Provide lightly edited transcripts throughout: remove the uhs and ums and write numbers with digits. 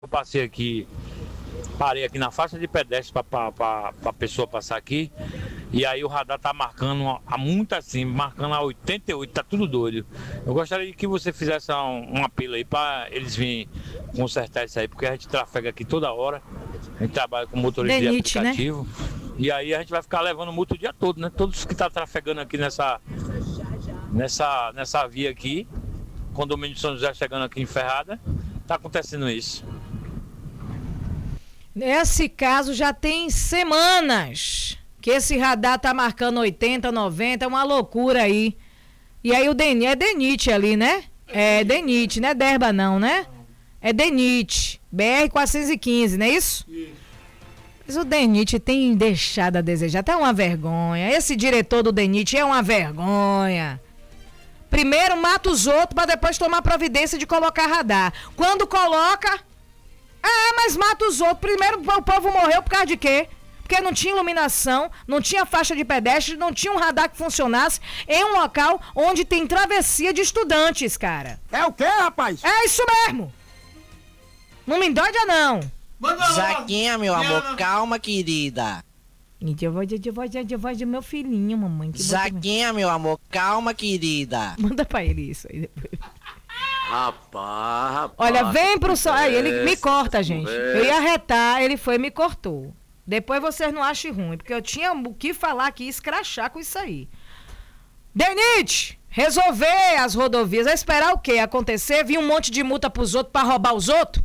Eu passei aqui, parei aqui na faixa de pedestre para a pessoa passar aqui. E aí o radar tá marcando a muito acima, marcando a 88, tá tudo doido. Eu gostaria de que você fizesse um apelo aí para eles virem consertar isso aí, porque a gente trafega aqui toda hora. A gente trabalha com motorista de aplicativo. Né? E aí a gente vai ficar levando multa o dia todo, né? Todos que tá trafegando aqui nessa via aqui, condomínio de São José chegando aqui em Ferrada, tá acontecendo isso. Nesse caso já tem semanas que esse radar tá marcando 80, 90, é uma loucura aí. E aí o DENIT, é DENIT ali, né? É DENIT, não é Derba não, né? É DENIT, BR-415, não é isso? Isso. Mas o DENIT tem deixado a desejar, tá uma vergonha. Esse diretor do DENIT é uma vergonha. Primeiro mata os outros pra depois tomar providência de colocar radar. Quando coloca, mas mata os outros. Primeiro o povo morreu por causa de quê? Porque não tinha iluminação, não tinha faixa de pedestre, não tinha um radar que funcionasse em um local onde tem travessia de estudantes, cara. É o quê, rapaz? É isso mesmo. Não me endoida, não. Zaquinha, meu amor, calma, querida. Eu vou de meu filhinho, mamãe. Zaquinha, meu amor, calma, querida. Manda pra ele isso aí depois. Rapaz. Olha, vem pro sol. Aí ele me corta, gente. Eu ia retar, ele foi e me cortou. Depois vocês não achem ruim, porque eu tinha o que falar aqui, escrachar com isso aí. DENIT, resolver as rodovias. Vai esperar o quê? Acontecer? Vir um monte de multa pros outros pra roubar os outros?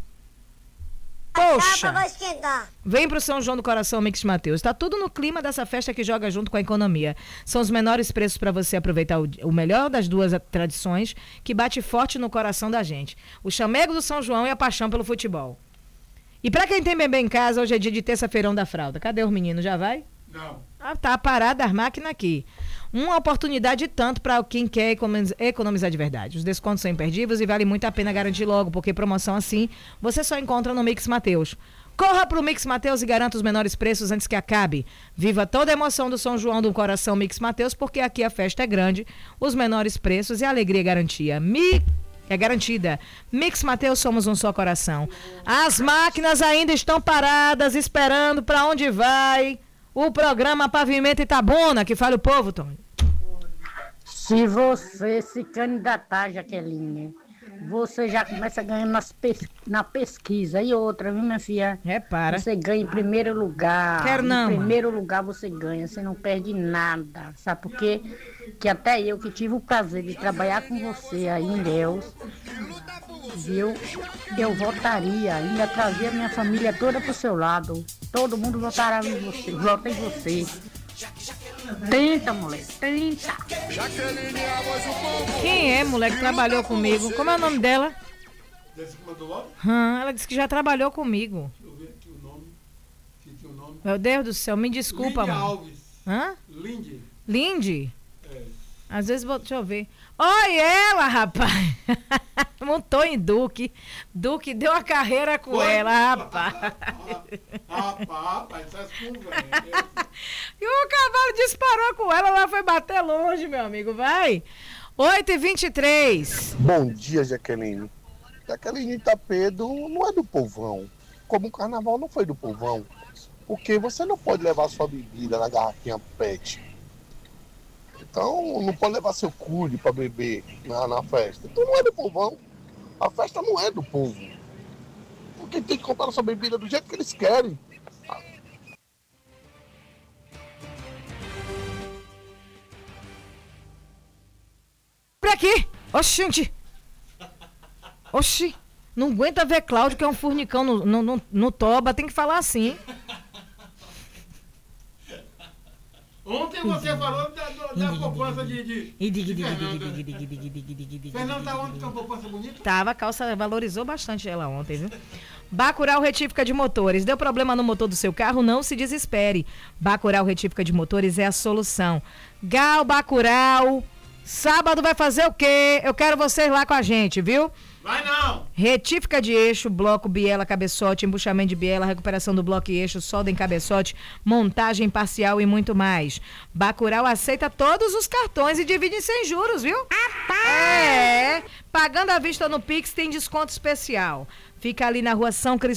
Poxa. Vem pro São João do Coração Mix Mateus. Tá tudo no clima dessa festa que joga junto com a economia. São os menores preços para você aproveitar o melhor das duas tradições que bate forte no coração da gente. O chamego do São João e a paixão pelo futebol. E pra quem tem bebê em casa, hoje é dia de terça-feirão da fralda. Cadê os meninos? Já vai? Não. Tá parada as máquinas aqui. Uma oportunidade tanto para quem quer economizar de verdade. Os descontos são imperdíveis e vale muito a pena garantir logo, porque promoção assim você só encontra no Mix Mateus. Corra pro Mix Mateus e garanta os menores preços antes que acabe. Viva toda a emoção do São João do Coração Mix Mateus, porque aqui a festa é grande, os menores preços e a alegria é garantida. Mix Mateus, somos um só coração. As máquinas ainda estão paradas, esperando para onde vai o programa Pavimento Itabuna, que fala o povo, Tony. Se você se candidatar, Jaqueline, você já começa ganhando na pesquisa. E outra, viu, minha filha? Repara. Você ganha em primeiro lugar. Quero não. Em primeiro lugar você ganha, você não perde nada. Sabe por quê? Que até eu que tive o prazer de trabalhar com você aí em Deus, viu? Eu votaria, ainda trazia minha família toda pro seu lado. Todo mundo votará em você, vota em você. Tenta, moleque, tenta. Quem é, moleque, que trabalhou comigo? Como é o nome dela? Ela disse que já trabalhou comigo. Deixa eu ver aqui o nome. Se tinha o nome. Meu Deus do céu, me desculpa, Lindy mano. Alves. Hã? Lindy. Lindy? É. Às vezes, deixa eu ver. Olha ela, rapaz. Montou em Duque. Duque deu a carreira com ela, rapaz. Rapaz, essas conversas. E o cavalo disparou com ela foi bater longe, meu amigo. Vai. 8h23. Bom dia, Jaqueline. Jaqueline Itapedo não é do povão. Como o carnaval não foi do povão. Porque você não pode levar sua bebida na garrafinha PET. Então, não pode levar seu cude para beber na festa. Então, não é do povão. A festa não é do povo. Porque tem que comprar a sua bebida do jeito que eles querem. Por aqui. Oxi. Oxi. Não aguenta ver Cláudio, que é um furnicão no toba. Tem que falar assim. Ontem você falou da poupança de Fernanda. Fernanda tá ontem com a poupança bonita? Tava, a calça valorizou bastante ela ontem, viu? Bacurau Retífica de Motores. Deu problema no motor do seu carro? Não se desespere. Bacurau Retífica de Motores é a solução. Gal Bacurau. Sábado vai fazer o quê? Eu quero vocês lá com a gente, viu? Vai não! Retífica de eixo, bloco, biela, cabeçote, embuchamento de biela, recuperação do bloco e eixo, solda em cabeçote, montagem parcial e muito mais. Bacurau aceita todos os cartões e divide sem juros, viu? Pagando à vista no Pix tem desconto especial. Fica ali na rua São Cristóvão.